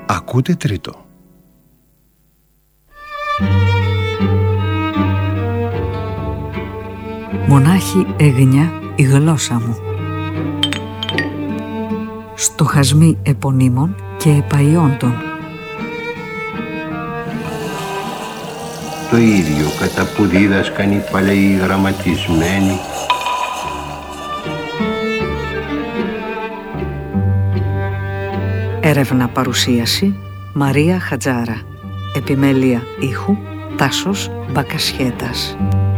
Ακούτε τρίτο. Μονάχη έγνοια η γλώσσα μου. Στοχασμοί επωνύμων και επαϊόντων. Το ίδιο κατά που δίδασκαν οι παλαιοί γραμματισμένοι. Έρευνα παρουσίαση Μαρία Χατζάρα. Επιμέλεια ήχου Τάσος Μπακασχέτας.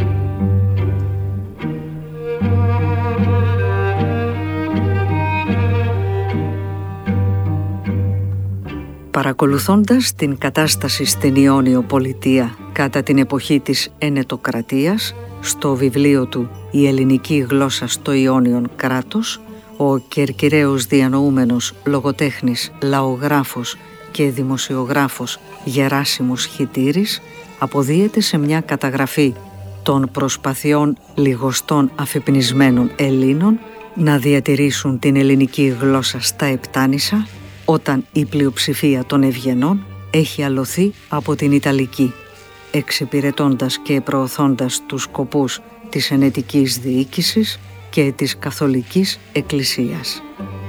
Παρακολουθώντας την κατάσταση στην Ιόνιο Πολιτεία κατά την εποχή της Ενετοκρατίας, στο βιβλίο του «Η ελληνική γλώσσα στο Ιόνιον κράτος», ο κερκυραίος διανοούμενος λογοτέχνης, λαογράφος και δημοσιογράφος Γεράσιμος Χιτήρης αποδίεται σε μια καταγραφή των προσπαθειών λιγοστών αφυπνισμένων Ελλήνων να διατηρήσουν την ελληνική γλώσσα στα Επτάνησα, όταν η πλειοψηφία των ευγενών έχει αλωθεί από την Ιταλική, εξυπηρετώντας και προωθώντας τους σκοπούς της ενετικής διοίκησης και της Καθολικής Εκκλησίας.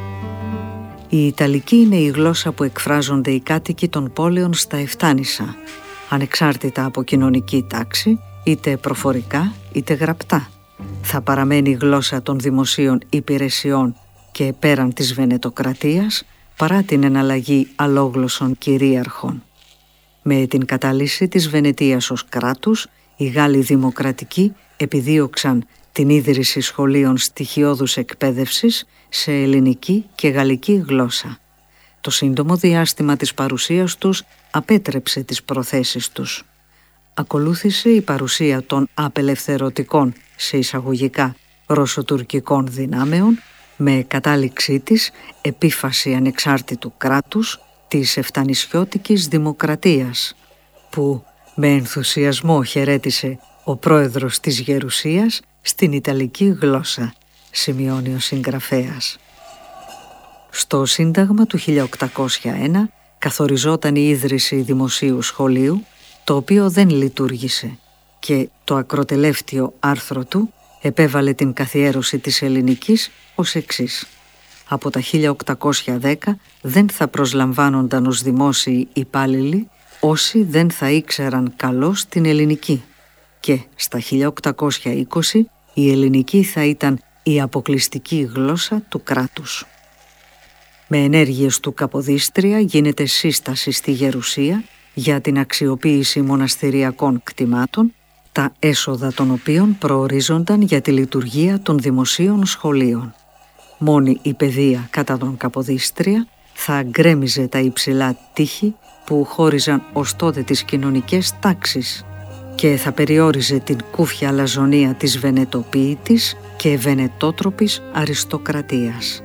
Η Ιταλική είναι η γλώσσα που εκφράζονται οι κάτοικοι των πόλεων στα Εφτάνησα, ανεξάρτητα από κοινωνική τάξη, είτε προφορικά είτε γραπτά. Θα παραμένει η γλώσσα των δημοσίων υπηρεσιών και πέραν της Βενετοκρατίας, παρά την εναλλαγή αλόγλωσσων κυρίαρχων. Με την κατάλυση της Βενετίας ως κράτους, οι Γάλλοι δημοκρατικοί επιδίωξαν την ίδρυση σχολείων στοιχειώδους εκπαίδευσης σε ελληνική και γαλλική γλώσσα. Το σύντομο διάστημα της παρουσίας τους απέτρεψε τις προθέσεις τους. Ακολούθησε η παρουσία των απελευθερωτικών, σε εισαγωγικά, ρωσοτουρκικών δυνάμεων, με κατάληξή της επίφαση ανεξάρτητου κράτους της Εφτανησιώτικης Δημοκρατίας, που με ενθουσιασμό χαιρέτησε ο πρόεδρος της Γερουσίας στην Ιταλική γλώσσα, σημειώνει ο συγγραφέας. Στο Σύνταγμα του 1801 καθοριζόταν η ίδρυση δημοσίου σχολείου, το οποίο δεν λειτουργήσε, και το ακροτελεύτιο άρθρο του επέβαλε την καθιέρωση της ελληνικής ως εξής. Από τα 1810 δεν θα προσλαμβάνονταν ως δημόσιοι υπάλληλοι όσοι δεν θα ήξεραν καλώς την ελληνική, και στα 1820 η ελληνική θα ήταν η αποκλειστική γλώσσα του κράτους. Με ενέργειες του Καποδίστρια γίνεται σύσταση στη Γερουσία για την αξιοποίηση μοναστηριακών κτημάτων, τα έσοδα των οποίων προορίζονταν για τη λειτουργία των δημοσίων σχολείων. Μόνη η παιδεία κατά τον Καποδίστρια θα γκρέμιζε τα υψηλά τείχη που χώριζαν ως τότε τις κοινωνικές τάξεις και θα περιόριζε την κούφια αλαζονία της βενετοποίητης και βενετότροπης αριστοκρατίας.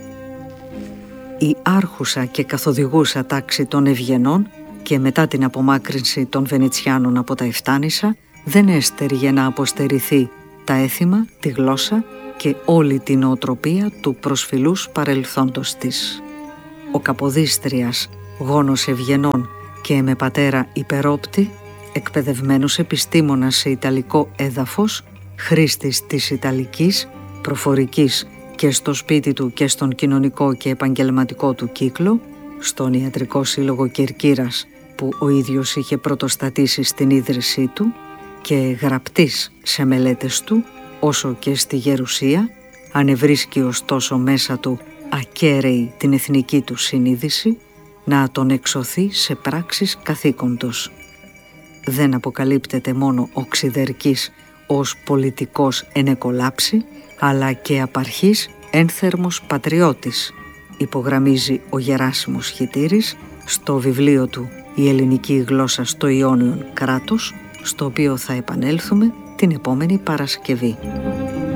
Η άρχουσα και καθοδηγούσα τάξη των ευγενών και μετά την απομάκρυνση των Βενετσιάνων από τα Εφτάνησα δεν έστεριγε να αποστερηθεί τα έθιμα, τη γλώσσα και όλη την νοοτροπία του προσφυλούς παρελθόντος της. Ο Καποδίστριας, γόνος ευγενών και με πατέρα υπερόπτη, εκπαιδευμένος επιστήμονας σε ιταλικό έδαφος, χρήστης της ιταλικής, προφορικής και στο σπίτι του και στον κοινωνικό και επαγγελματικό του κύκλο, στον Ιατρικό Σύλλογο Κερκύρας που ο ίδιος είχε πρωτοστατήσει στην ίδρυσή του, και γραπτής σε μελέτες του, όσο και στη Γερουσία, ανεβρίσκει ωστόσο μέσα του ακέραιη την εθνική του συνείδηση, να τον εξωθεί σε πράξεις καθήκοντος. Δεν αποκαλύπτεται μόνο ο Ξιδερκής ως πολιτικός ενεκολάψη, αλλά και απαρχής ένθερμος πατριώτης, υπογραμμίζει ο Γεράσιμος Χιτήρης στο βιβλίο του «Η ελληνική γλώσσα στο Ιόνιον κράτος», στο οποίο θα επανέλθουμε την επόμενη Παρασκευή.